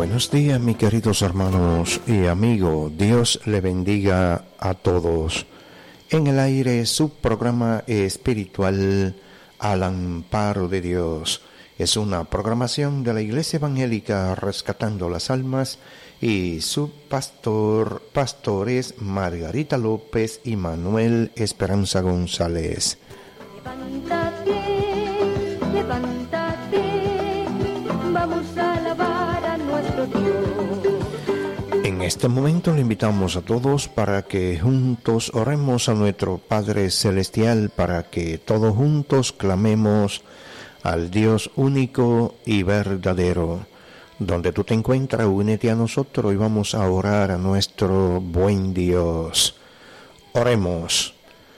Buenos días, mis queridos hermanos y amigos. Dios le bendiga a todos. En el aire, su programa espiritual Al Amparo de Dios. Es una programación de la Iglesia Evangélica Rescatando las Almas y su pastores Margarita López y Manuel Esperanza González. Levántate, vamos a alabar a nuestro Dios. En este momento le invitamos a todos para que juntos oremos a nuestro Padre Celestial, para que todos juntos clamemos al Dios único y verdadero. Donde tú te encuentras, únete a nosotros y vamos a orar a nuestro buen Dios. Oremos.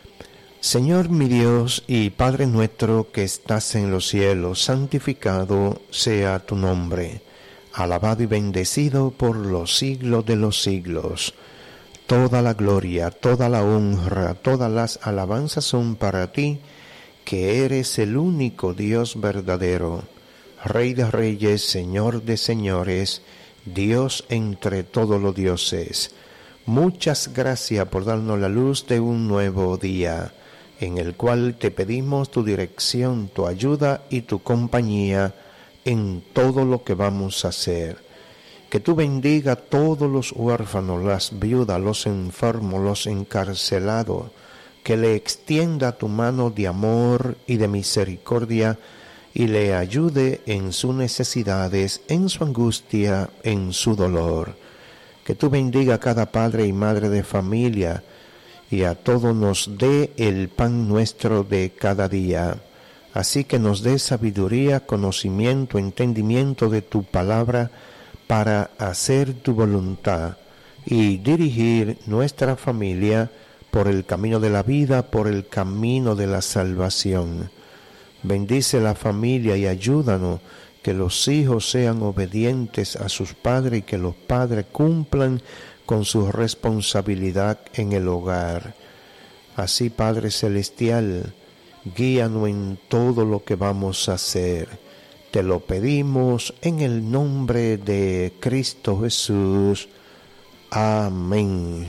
Señor mi Dios y Padre nuestro que estás en los cielos, santificado sea tu nombre, alabado y bendecido por los siglos de los siglos. Toda la gloria, toda la honra, todas las alabanzas son para ti, que eres el único Dios verdadero, Rey de reyes, Señor de señores, Dios entre todos los dioses. Muchas gracias por darnos la luz de un nuevo día, en el cual te pedimos tu dirección, tu ayuda y tu compañía en todo lo que vamos a hacer. Que tú bendiga a todos los huérfanos, las viudas, los enfermos, los encarcelados, que le extienda tu mano de amor y de misericordia y le ayude en sus necesidades, en su angustia, en su dolor. Que tú bendiga a cada padre y madre de familia, y a todos nos dé el pan nuestro de cada día. Así que nos dé sabiduría, conocimiento, entendimiento de tu palabra para hacer tu voluntad y dirigir nuestra familia por el camino de la vida, por el camino de la salvación. Bendice la familia y ayúdanos que los hijos sean obedientes a sus padres y que los padres cumplan con su responsabilidad en el hogar. Así, Padre Celestial, guíanos en todo lo que vamos a hacer. Te lo pedimos en el nombre de Cristo Jesús. Amén.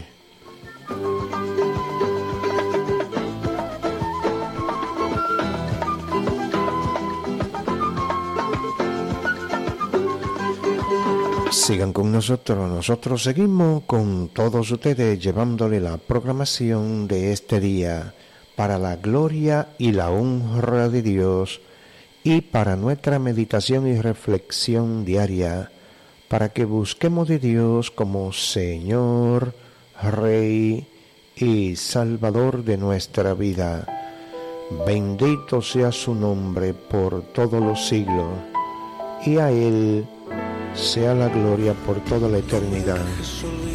Sigan con nosotros seguimos con todos ustedes llevándole la programación de este día para la gloria y la honra de Dios y para nuestra meditación y reflexión diaria, para que busquemos de Dios como Señor, Rey y Salvador de nuestra vida. Bendito sea su nombre por todos los siglos y a Él sea la gloria por toda la eternidad.